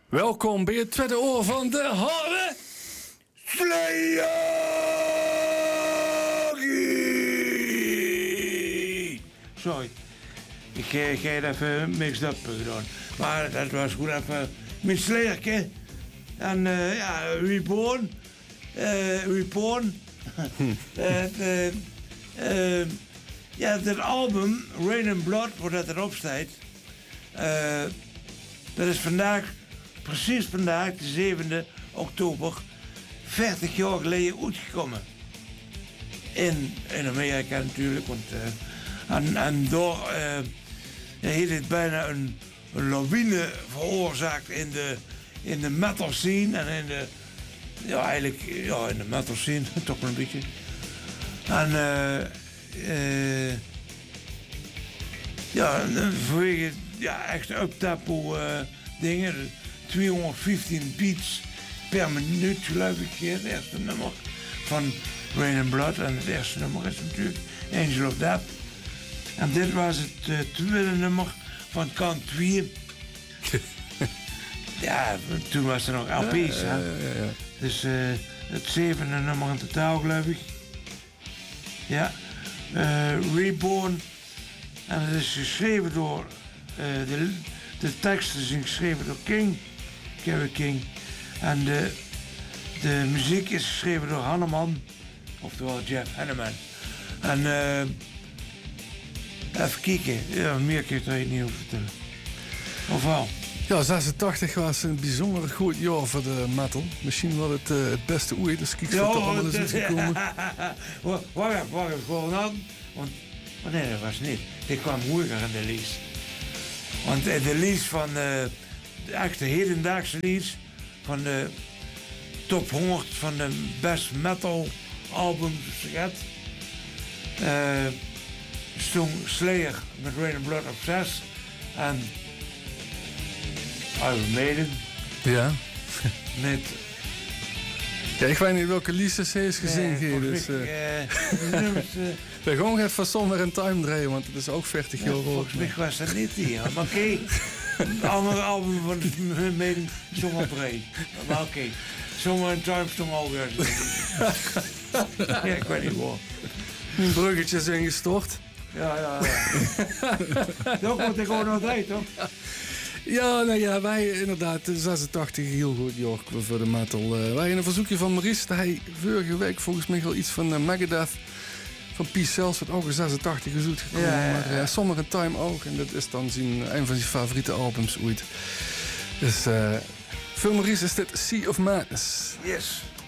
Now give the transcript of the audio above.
Welkom bij het tweede oor van de harde Slayergie. Sorry, ik heb even mixed up gedaan. Maar dat was goed even met Slayerke. En Reborn. Dat album, Rain and Blood, waar dat erop staat. Dat is precies vandaag, de 7e oktober, 40 jaar geleden uitgekomen. In Amerika natuurlijk, want en door heeft het bijna een lawine veroorzaakt in de metal scene en in de metal scene toch wel een beetje. En vanwege echt up-tempo dingen, 215 beats per minuut geloof ik, het eerste nummer van Rain and Blood. En het eerste nummer is natuurlijk Angel of Death. En dit was het tweede nummer van kant 2. Ja, toen was er nog LP's. Ja. Dus het 7e nummer in totaal geloof ik. Ja, Reborn. En het is geschreven door, de tekst is geschreven door Kerry King. En de muziek is geschreven door Hanneman, oftewel Jeff Hanneman. En even kijken, ja, meer kun je er niet over vertellen. Of wel? Ja, 86 was een bijzonder goed jaar voor de metal. Misschien wel het beste ooit, dus kijk wat er allemaal is uitgekomen. Wacht gewoon aan. Want nee, dat was niet. Dit kwam moeilijker in de lease. Want de lease van de echte hedendaagse lease van de top 100 van de best metal albums stond Slayer met Rain and Blood op 6 en Iron Maiden met... Ja, ik weet niet welke liedjes hij is gezien. Dus, we gaan even Somewhere in Time draaien, want het is ook 40 jaar oud. Volgens mij was dat niet hier. Maar oké, een ander album van hun Maiden zong op rij. Maar oké, Somewhere in Time stond alweer. Ja, ik weet niet waar. Een bruggetje is ingestort. Ja. Dat wordt ik gewoon nog tijd, toch? Ja, nou ja, wij inderdaad, 86 heel goed jaar voor de metal. Wij in een verzoekje van Maurice, hij vorige week volgens mij al iets van Megadeth, van Peace Cells, wat ook in 86 is uitgekomen. Ja. Maar Summer in Time ook, en dat is dan een van zijn favoriete albums ooit. Dus voor Maurice is dit Sea of Madness. Yes.